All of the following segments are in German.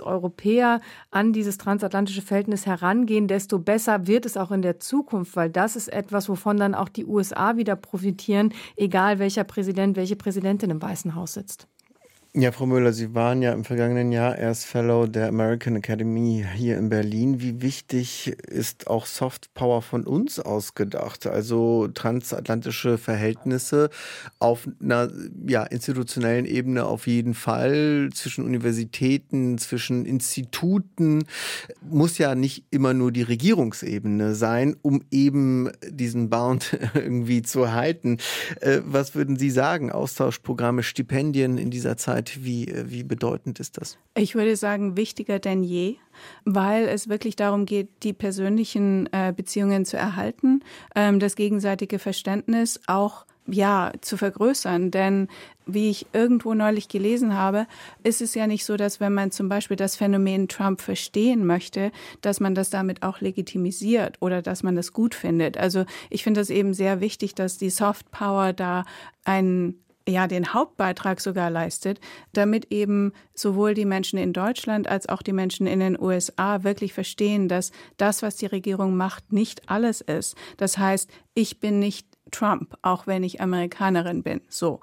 Europäer an dieses transatlantische Verhältnis herangehen, desto besser wird es auch in der Zukunft, weil das ist etwas, wovon dann auch die USA wieder profitieren, egal welcher Präsident, welche Präsidentin im Weißen Haus sitzt. Ja, Frau Müller, Sie waren ja im vergangenen Jahr erst Fellow der American Academy hier in Berlin. Wie wichtig ist auch Soft Power von uns ausgedacht? Also transatlantische Verhältnisse auf einer institutionellen Ebene auf jeden Fall, zwischen Universitäten, zwischen Instituten. Muss ja nicht immer nur die Regierungsebene sein, um eben diesen Bound irgendwie zu halten. Was würden Sie sagen? Austauschprogramme, Stipendien in dieser Zeit? Wie bedeutend ist das? Ich würde sagen, wichtiger denn je, weil es wirklich darum geht, die persönlichen Beziehungen zu erhalten, das gegenseitige Verständnis auch zu vergrößern. Denn wie ich irgendwo neulich gelesen habe, ist es ja nicht so, dass wenn man zum Beispiel das Phänomen Trump verstehen möchte, dass man das damit auch legitimisiert oder dass man das gut findet. Also ich finde es eben sehr wichtig, dass die Soft Power da den Hauptbeitrag sogar leistet, damit eben sowohl die Menschen in Deutschland als auch die Menschen in den USA wirklich verstehen, dass das, was die Regierung macht, nicht alles ist. Das heißt, ich bin nicht Trump, auch wenn ich Amerikanerin bin.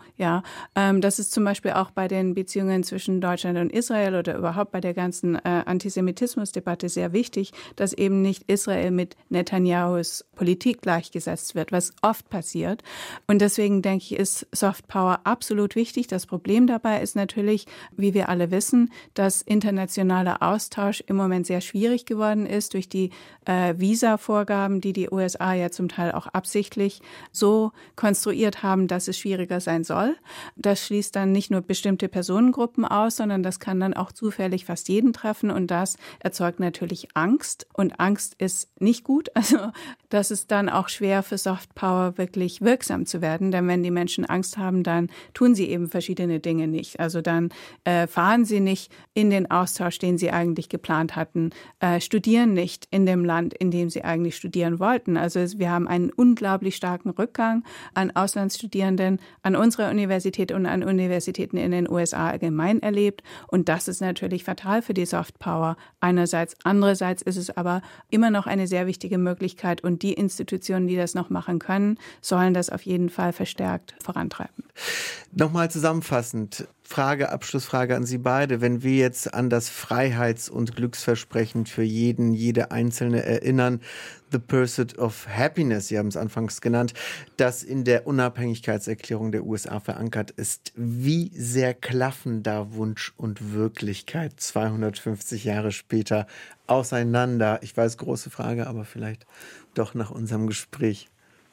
Das ist zum Beispiel auch bei den Beziehungen zwischen Deutschland und Israel oder überhaupt bei der ganzen Antisemitismusdebatte sehr wichtig, dass eben nicht Israel mit Netanyahus Politik gleichgesetzt wird, was oft passiert. Und deswegen denke ich, ist Soft Power absolut wichtig. Das Problem dabei ist natürlich, wie wir alle wissen, dass internationaler Austausch im Moment sehr schwierig geworden ist durch die Visa-Vorgaben, die die USA ja zum Teil auch absichtlich so konstruiert haben, dass es schwieriger sein soll. Das schließt dann nicht nur bestimmte Personengruppen aus, sondern das kann dann auch zufällig fast jeden treffen und das erzeugt natürlich Angst und Angst ist nicht gut. Also das ist dann auch schwer für Soft Power wirklich wirksam zu werden, denn wenn die Menschen Angst haben, dann tun sie eben verschiedene Dinge nicht. Also dann fahren sie nicht in den Austausch, den sie eigentlich geplant hatten, studieren nicht in dem Land, in dem sie eigentlich studieren wollten. Also wir haben einen unglaublich starken Rückgang an Auslandsstudierenden an unserer Universität und an Universitäten in den USA allgemein erlebt. Und das ist natürlich fatal für die Soft Power einerseits. Andererseits ist es aber immer noch eine sehr wichtige Möglichkeit und die Institutionen, die das noch machen können, sollen das auf jeden Fall verstärkt vorantreiben. Nochmal zusammenfassend, Abschlussfrage an Sie beide. Wenn wir jetzt an das Freiheits- und Glücksversprechen für jede Einzelne erinnern, The Pursuit of Happiness, Sie haben es anfangs genannt, das in der Unabhängigkeitserklärung der USA verankert ist. Wie sehr klaffen da Wunsch und Wirklichkeit 250 Jahre später auseinander? Ich weiß, große Frage, aber vielleicht doch nach unserem Gespräch.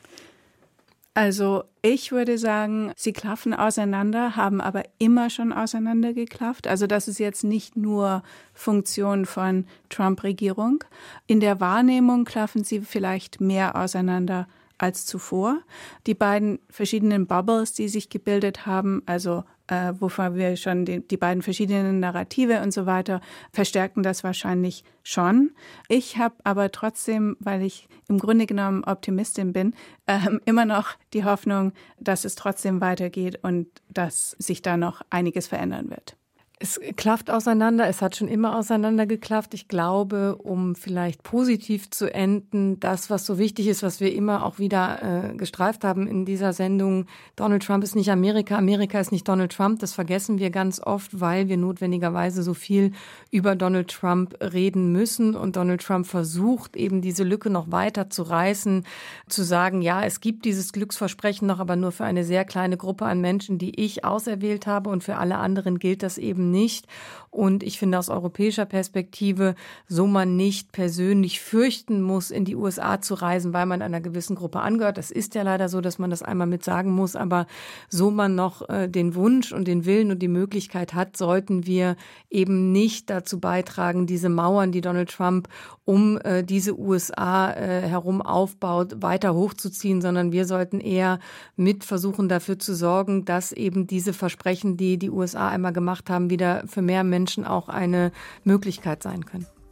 Also ich würde sagen, sie klaffen auseinander, haben aber immer schon auseinandergeklafft. Also das ist jetzt nicht nur Funktion von Trump-Regierung. In der Wahrnehmung klaffen sie vielleicht mehr auseinander als zuvor. Die beiden verschiedenen Bubbles, die sich gebildet haben, also wovon wir schon die beiden verschiedenen Narrative und so weiter, verstärken das wahrscheinlich schon. Ich habe aber trotzdem, weil ich im Grunde genommen Optimistin bin, immer noch die Hoffnung, dass es trotzdem weitergeht und dass sich da noch einiges verändern wird. Es klafft auseinander, es hat schon immer auseinandergeklafft. Ich glaube, um vielleicht positiv zu enden, das, was so wichtig ist, was wir immer auch wieder gestreift haben in dieser Sendung, Donald Trump ist nicht Amerika, Amerika ist nicht Donald Trump, das vergessen wir ganz oft, weil wir notwendigerweise so viel über Donald Trump reden müssen und Donald Trump versucht eben diese Lücke noch weiter zu reißen, zu sagen, ja, es gibt dieses Glücksversprechen noch, aber nur für eine sehr kleine Gruppe an Menschen, die ich auserwählt habe und für alle anderen gilt das eben nicht. Und ich finde aus europäischer Perspektive, so man nicht persönlich fürchten muss, in die USA zu reisen, weil man einer gewissen Gruppe angehört. Das ist ja leider so, dass man das einmal mit sagen muss. Aber so man noch den Wunsch und den Willen und die Möglichkeit hat, sollten wir eben nicht dazu beitragen, diese Mauern, die Donald Trump um diese USA herum aufbaut, weiter hochzuziehen, sondern wir sollten eher mit versuchen, dafür zu sorgen, dass eben diese Versprechen, die die USA einmal gemacht haben, wieder für mehr Menschen auch eine Möglichkeit sein können.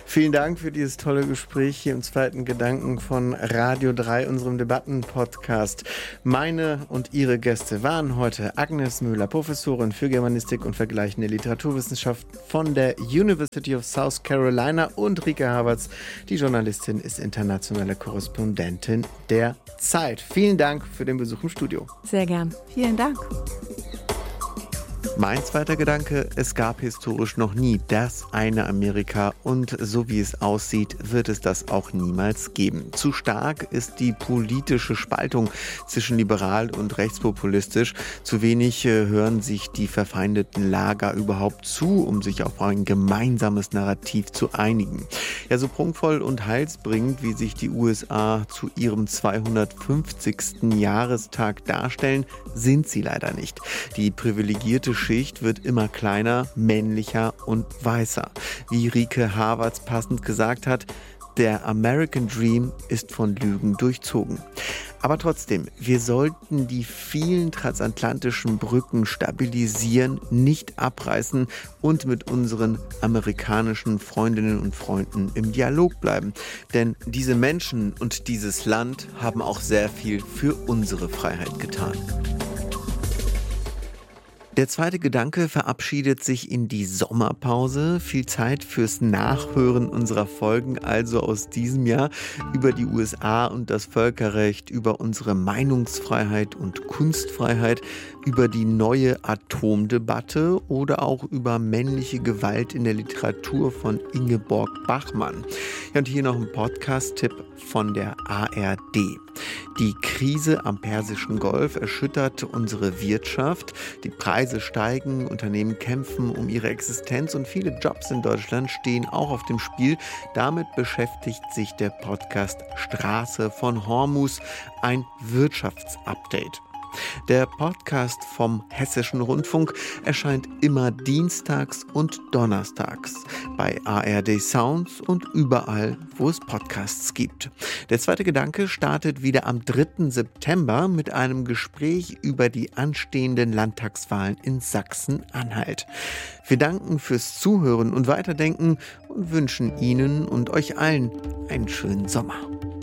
Vielen Dank für dieses tolle Gespräch hier im zweiten Gedanken von Radio 3, unserem Debattenpodcast. Meine und Ihre Gäste waren heute Agnes Möhler, Professorin für Germanistik und vergleichende Literaturwissenschaft von der University of South Carolina, und Rike Havertz, die Journalistin, ist internationale Korrespondentin der Zeit. Vielen Dank für den Besuch im Studio. Sehr gern. Vielen Dank. Mein zweiter Gedanke: Es gab historisch noch nie das eine Amerika, und so wie es aussieht, wird es das auch niemals geben. Zu stark ist die politische Spaltung zwischen liberal und rechtspopulistisch. Zu wenig hören sich die verfeindeten Lager überhaupt zu, um sich auf ein gemeinsames Narrativ zu einigen. Ja, so prunkvoll und heilsbringend, wie sich die USA zu ihrem 250. Jahrestag darstellen, sind sie leider nicht. Die privilegierte Schicht wird immer kleiner, männlicher und weißer. Wie Rike Havertz passend gesagt hat, der American Dream ist von Lügen durchzogen. Aber trotzdem, wir sollten die vielen transatlantischen Brücken stabilisieren, nicht abreißen und mit unseren amerikanischen Freundinnen und Freunden im Dialog bleiben. Denn diese Menschen und dieses Land haben auch sehr viel für unsere Freiheit getan. Der zweite Gedanke verabschiedet sich in die Sommerpause. Viel Zeit fürs Nachhören unserer Folgen also aus diesem Jahr über die USA und das Völkerrecht, über unsere Meinungsfreiheit und Kunstfreiheit, über die neue Atomdebatte oder auch über männliche Gewalt in der Literatur von Ingeborg Bachmann. Ja, und hier noch ein Podcast-Tipp von der ARD. Die Krise am Persischen Golf erschüttert unsere Wirtschaft. Die Preise steigen, Unternehmen kämpfen um ihre Existenz und viele Jobs in Deutschland stehen auch auf dem Spiel. Damit beschäftigt sich der Podcast Straße von Hormuz, ein Wirtschaftsupdate. Der Podcast vom Hessischen Rundfunk erscheint immer dienstags und donnerstags bei ARD Sounds und überall, wo es Podcasts gibt. Der zweite Gedanke startet wieder am 3. September mit einem Gespräch über die anstehenden Landtagswahlen in Sachsen-Anhalt. Wir danken fürs Zuhören und Weiterdenken und wünschen Ihnen und euch allen einen schönen Sommer.